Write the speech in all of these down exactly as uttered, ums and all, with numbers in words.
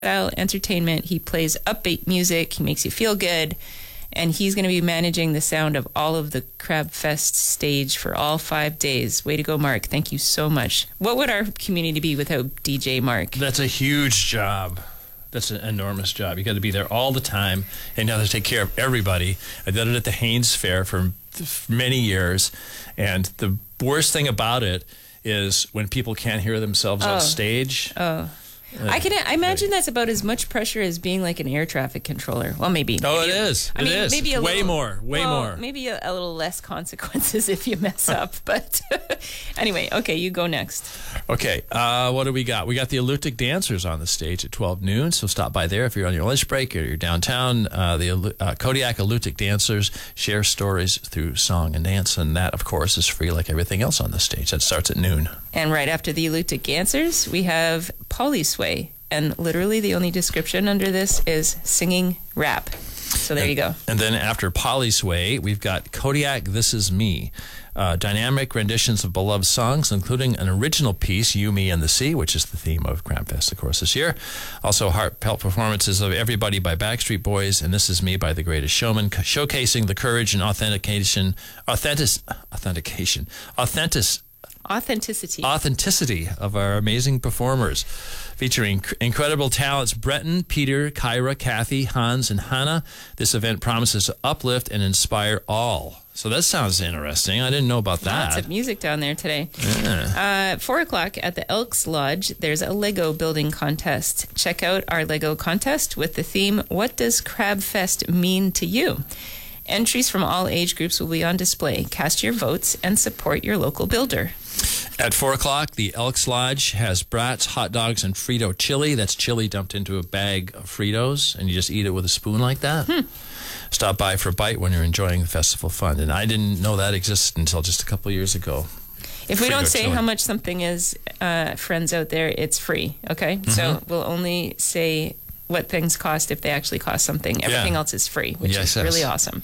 style entertainment. He plays upbeat music. He makes you feel good. And he's going to be managing the sound of all of the Crab Fest stage for all five days. Way to go, Mark. Thank you so much. What would our community be without D J Mark? That's a huge job. That's an enormous job. You got to be there all the time, and you have to take care of everybody. I did it at the Haynes Fair for many years, and the worst thing about it is when people can't hear themselves Oh. on stage. Oh. I can. I imagine that's about as much pressure as being like an air traffic controller. Well, maybe. Oh, maybe it a, is. I It mean, is. maybe a Way little, more. Way well, more. Maybe a, a little less consequences if you mess up. But anyway, okay, you go next. Okay, uh, what do we got? We got the Alutiiq Dancers on the stage at twelve noon, so stop by there if you're on your lunch break or you're downtown. Uh, the Alu- uh, Kodiak Alutiiq Dancers share stories through song and dance, and that, of course, is free like everything else on the stage. That starts at noon. And right after the Alutiiq Dancers, we have Polysway. And literally the only description under this is singing rap. So there and, you go. And then after Polysway, we've got Kodiak This Is Me. Uh, dynamic renditions of beloved songs, including an original piece, You, Me, and the Sea, which is the theme of Crabfest, of course, this year. Also, heartfelt performances of Everybody by Backstreet Boys and This Is Me by The Greatest Showman, showcasing the courage and authentication, authentic, authentication, authentic, Authenticity. authenticity of our amazing performers, featuring cr- incredible talents Breton, Peter, Kyra, Kathy, Hans, and Hannah. This event promises to uplift and inspire all. So that sounds interesting. I didn't know about that. Lots of music down there today. Yeah. Uh, four o'clock at the Elks Lodge, there's a Lego building contest. Check out our Lego contest with the theme, What Does Crabfest Mean to You? Entries from all age groups will be on display. Cast your votes and support your local builder. At four o'clock, the Elks Lodge has brats, hot dogs, and Frito chili. That's chili dumped into a bag of Fritos, and you just eat it with a spoon like that. Hmm. Stop by for a bite when you're enjoying the festival fun. And I didn't know that existed until just a couple of years ago. If we Frito don't say chili. how much something is, uh, friends out there, it's free, okay? Mm-hmm. So we'll only say what things cost if they actually cost something. Everything Yeah. else is free, which Yes, is yes. really awesome.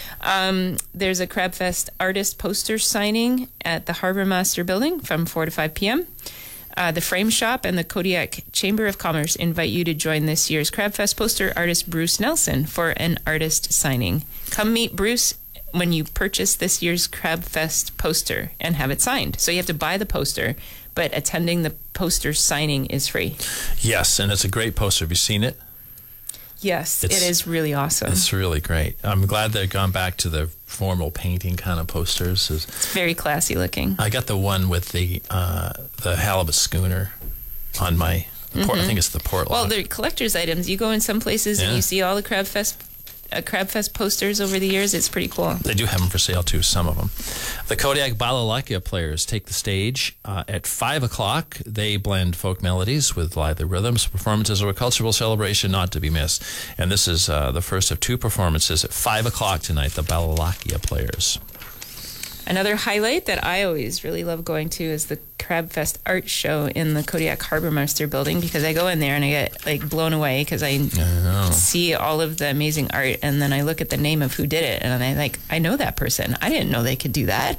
Um, there's a Crabfest artist poster signing at the Harbor Master Building from four to five p.m. Uh, the Frame Shop and the Kodiak Chamber of Commerce invite you to join this year's Crabfest poster artist Bruce Nelson for an artist signing. Come meet Bruce when you purchase this year's Crabfest poster and have it signed. So you have to buy the poster, but attending the poster signing is free. Yes, and it's a great poster. Have you seen it? Yes, It's- it is really awesome. It's really great. I'm glad they've gone back to the formal painting kind of posters. It's It's very classy looking. I got the one with the uh, the halibut schooner on my port. I think it's the port Well, lock. they're collector's items. You go in some places and Yeah. you see all the Crabfest uh, Crabfest posters over the years. It's pretty cool. They do have them for sale too, some of them. The Kodiak Balalakia players take the stage uh, at five o'clock. They blend folk melodies with lively rhythms. Performances are a cultural celebration not to be missed. And this is uh, the first of two performances at five o'clock tonight, the Balalakia players. Another highlight that I always really love going to is the Crabfest art show in the Kodiak Harbor Master building, because I go in there and I get like blown away because I I know. see all of the amazing art, and then I look at the name of who did it and I like, I know that person. I didn't know they could do that.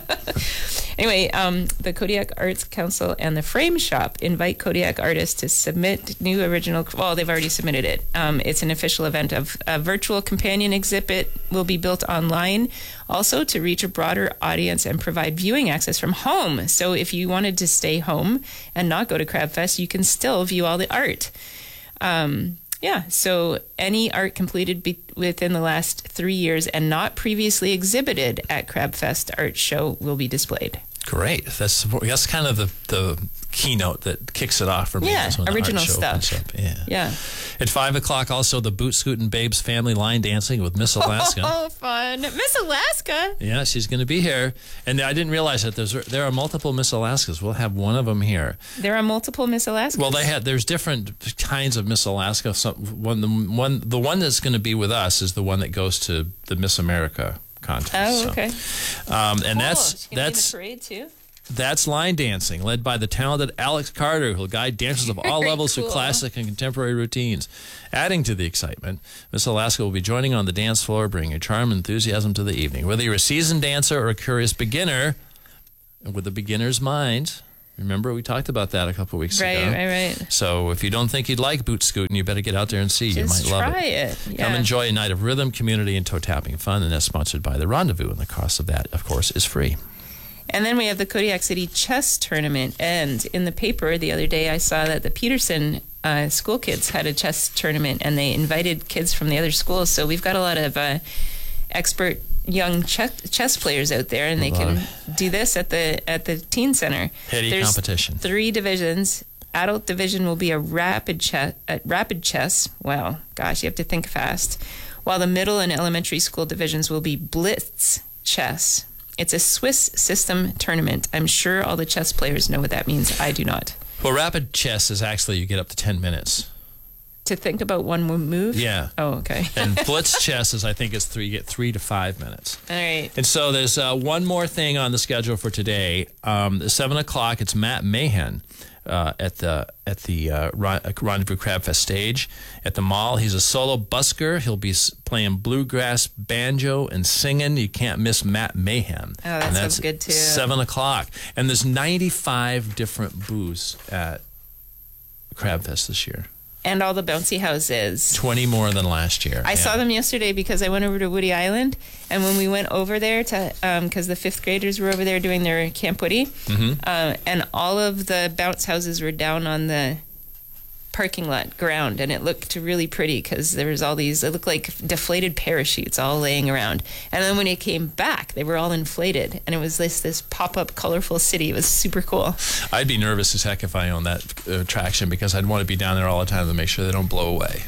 Anyway, um, the Kodiak Arts Council and the Frame Shop invite Kodiak artists to submit new original, well, they've already submitted it. Um, it's an official event of a virtual companion exhibit will be built online, also to reach a broader audience and provide viewing access from home. So if you wanted to stay home and not go to Crabfest, you can still view all the art. Um, yeah, so any art completed be- within the last three years and not previously exhibited at Crabfest Art Show will be displayed. Great. That's that's kind of the, the keynote that kicks it off for me. Yeah, is when the art original show opens stuff. up. Yeah. Yeah. At five o'clock, also the Boot Scootin' Babes family line dancing with Miss Alaska. Oh, fun. Miss Alaska. Yeah, she's going to be here. And I didn't realize that there's there are multiple Miss Alaskas. We'll have one of them here. There are multiple Miss Alaskas. Well, they had there's different kinds of Miss Alaska. Some, one, the one the one that's going to be with us is the one that goes to the Miss America contest. Oh, So, okay. um, and Cool. that's She's gonna be in that's the parade too. That's line dancing, led by the talented Alex Carter, who'll guide dancers of all Very levels through cool. classic and contemporary routines. Adding to the excitement, Miss Alaska will be joining on the dance floor, bringing her charm and enthusiasm to the evening. Whether you're a seasoned dancer or a curious beginner, with a beginner's mind, Remember, we talked about that a couple of weeks right, ago. Right, right, right. So if you don't think you'd like boot scooting, you better get out there and see. Just you might love try it. it. Come Yeah. enjoy a night of rhythm, community, and toe tapping fun, and that's sponsored by the Rendezvous. And the cost of that, of course, is free. And then we have the Kodiak City Chess Tournament. And in the paper the other day, I saw that the Peterson uh, school kids had a chess tournament, and they invited kids from the other schools. So we've got a lot of uh, expert young chess, chess players out there, and they can do this at the at the teen center. Heady There's competition. Three divisions. Adult division will be a rapid chess. Uh, rapid chess. Wow, gosh, you have to think fast. While the middle and elementary school divisions will be blitz chess. It's a Swiss system tournament. I'm sure all the chess players know what that means. I do not. Well, rapid chess is actually you get up to ten minutes. To think about one move? Yeah. Oh, okay. And blitz chess is, I think, is three. You get three to five minutes. All right. And so there's uh, one more thing on the schedule for today. Um, seven o'clock. It's Matt Mahan uh, at the at the uh, Rendezvous Crab Fest stage at the mall. He's a solo busker. He'll be playing bluegrass banjo and singing. You can't miss Matt Mahan. Oh, that and sounds that's good too. Seven o'clock. And there's ninety-five different booths at Crab Fest this year. And all the bouncy houses. twenty more than last year. I yeah. saw them yesterday because I went over to Woody Island, and when we went over there to, because um, the fifth graders were over there doing their Camp Woody, mm-hmm. uh, and all of the bounce houses were down on the parking lot ground, and it looked really pretty because there was all these, it looked like deflated parachutes all laying around. And then when it came back, they were all inflated, and it was this this pop-up colorful city. It was super cool. I'd be nervous as heck if I owned that uh, attraction because I'd want to be down there all the time to make sure they don't blow away.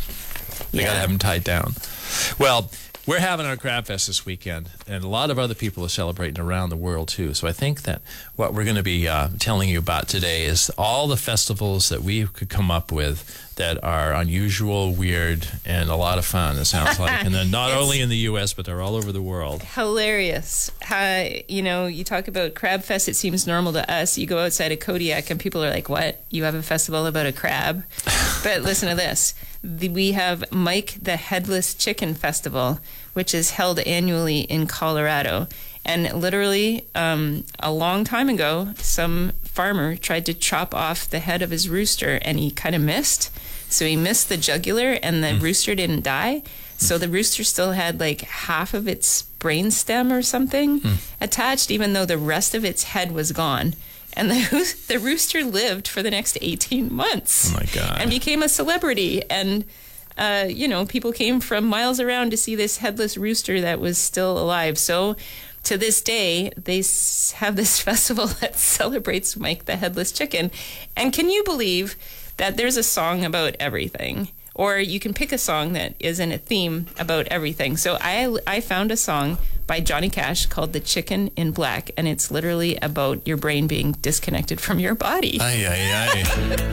They Yeah. got to have them tied down. Well, we're having our Crab Fest this weekend, and a lot of other people are celebrating around the world, too. So I think that what we're going to be uh, telling you about today is all the festivals that we could come up with that are unusual, weird, and a lot of fun, it sounds like. And they're not only in the U S, but they're all over the world. Hilarious. Uh, you know, you talk about Crab Fest, it seems normal to us. You go outside of Kodiak and people are like, what? You have a festival about a crab? But listen to this. The, we have Mike the Headless Chicken Festival, which is held annually in Colorado. And literally, um, a long time ago, some farmer tried to chop off the head of his rooster, and he kind of missed. So he missed the jugular, and the mm. rooster didn't die. So the rooster still had like half of its brainstem or something mm. attached, even though the rest of its head was gone. And the, the rooster lived for the next eighteen months. Oh, my God. And became a celebrity. And, uh, you know, people came from miles around to see this headless rooster that was still alive. So to this day, they have this festival that celebrates Mike the Headless Chicken. And can you believe that there's a song about everything? Or you can pick a song that is in a theme about everything. So I, I found a song by Johnny Cash called The Chicken in Black, and it's literally about your brain being disconnected from your body. Aye, aye, aye.